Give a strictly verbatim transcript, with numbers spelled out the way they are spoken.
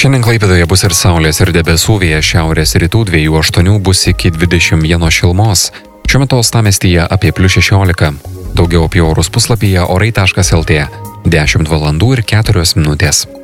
Šiandien Klaipėdoje bus ir saulės, ir debesų, vėjas šiaurės rytų dviejų aštuonių bus iki dvidešimt vieno šilumos. Šiuo metu uostamiestyje apie plius šešiolika. Daugiau apie orus puslapyje orai taškas lt. dešimt valandų ir keturios minutės.